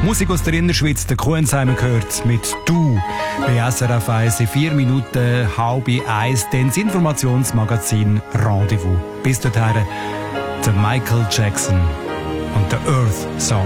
Musik aus der Innerschweiz, der Kuhenzheimer gehört mit «Du» bei SRF 1 in 4 Minuten, 12:30, dann das Informationsmagazin «Rendezvous». Bis dorthin, der Michael Jackson und der Earth Song.